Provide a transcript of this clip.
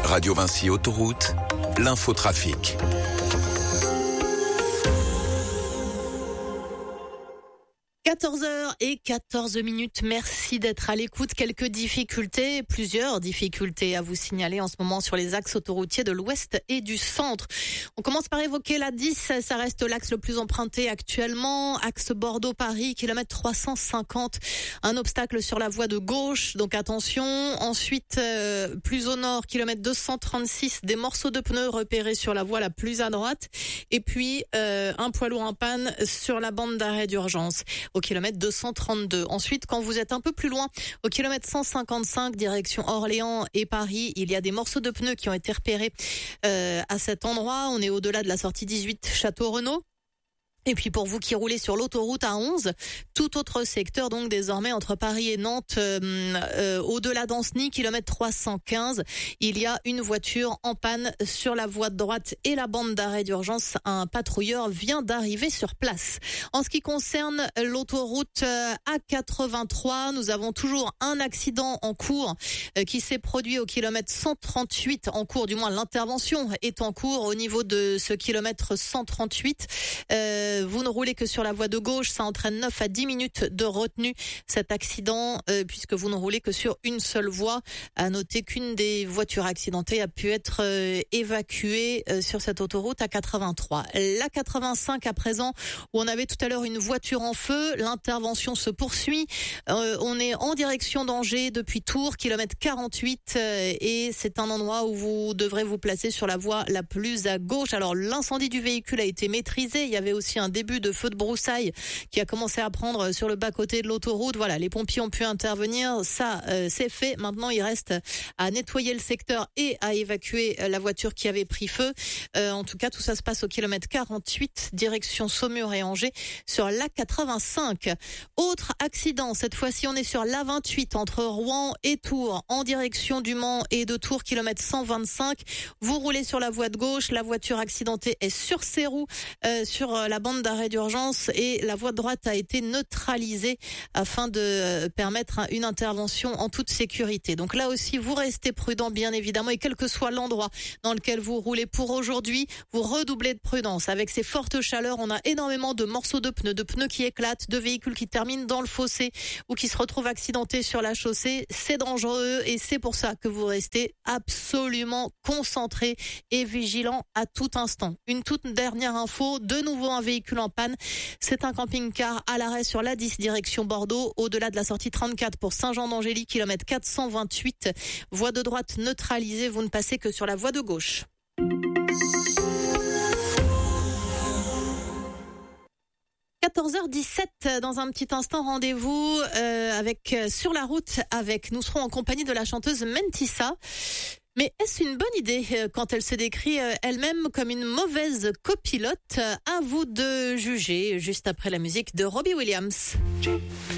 Radio Vinci Autoroute, l'infotrafic. – 14h14. Merci d'être à l'écoute. Plusieurs difficultés à vous signaler en ce moment sur les axes autoroutiers de l'ouest et du centre. On commence par évoquer la 10, ça reste l'axe le plus emprunté actuellement. Axe Bordeaux-Paris, kilomètre 350. Un obstacle sur la voie de gauche, donc attention. Ensuite, plus au nord, kilomètre 236, des morceaux de pneus repérés sur la voie la plus à droite. Et puis, un poids lourd en panne sur la bande d'arrêt d'urgence au kilomètre 232. Ensuite, quand vous êtes un peu plus loin, au kilomètre 155, direction Orléans et Paris, il y a des morceaux de pneus qui ont été repérés à cet endroit. On est au-delà de la sortie 18 Château-Renaud. Et puis pour vous qui roulez sur l'autoroute A11, tout autre secteur donc désormais entre Paris et Nantes, au-delà d'Ancenis, kilomètre 315, il y a une voiture en panne sur la voie de droite et la bande d'arrêt d'urgence. Un patrouilleur vient d'arriver sur place. En ce qui concerne l'autoroute A83, nous avons toujours un accident en cours qui s'est produit au kilomètre 138 en cours, du moins l'intervention est en cours au niveau de ce kilomètre 138. Vous ne roulez que sur la voie de gauche, ça entraîne 9 à 10 minutes de retenue, cet accident, puisque vous ne roulez que sur une seule voie. À noter qu'une des voitures accidentées a pu être évacuée sur cette autoroute à 83. La 85 à présent, où on avait tout à l'heure une voiture en feu, l'intervention se poursuit. On est en direction d'Angers depuis Tours, kilomètre 48, et c'est un endroit où vous devrez vous placer sur la voie la plus à gauche. Alors l'incendie du véhicule a été maîtrisé, il y avait aussi un début de feu de broussailles qui a commencé à prendre sur le bas-côté de l'autoroute. Voilà, les pompiers ont pu intervenir, ça c'est fait. Maintenant, il reste à nettoyer le secteur et à évacuer la voiture qui avait pris feu. En tout cas, tout ça se passe au kilomètre 48, direction Saumur et Angers, sur l'A85. Autre accident, cette fois-ci on est sur l'A28 entre Rouen et Tours, en direction du Mans et de Tours, kilomètre 125. Vous roulez sur la voie de gauche, la voiture accidentée est sur ses roues, sur la bande d'arrêt d'urgence, et la voie de droite a été neutralisée afin de permettre une intervention en toute sécurité. Donc là aussi, vous restez prudent bien évidemment, et quel que soit l'endroit dans lequel vous roulez pour aujourd'hui, vous redoublez de prudence. Avec ces fortes chaleurs, on a énormément de morceaux de pneus qui éclatent, de véhicules qui terminent dans le fossé ou qui se retrouvent accidentés sur la chaussée. C'est dangereux et c'est pour ça que vous restez absolument concentré et vigilant à tout instant. Une toute dernière info, de nouveau un véhicule en panne. C'est un camping-car à l'arrêt sur l'A10 direction Bordeaux, au-delà de la sortie 34 pour Saint-Jean-d'Angély, kilomètre 428. Voie de droite neutralisée, vous ne passez que sur la voie de gauche. – 14h17, dans un petit instant, rendez-vous avec Sur la route avec. Nous serons en compagnie de la chanteuse Mentissa. Mais est-ce une bonne idée quand elle se décrit elle-même comme une mauvaise copilote? À vous de juger, juste après la musique de Robbie Williams.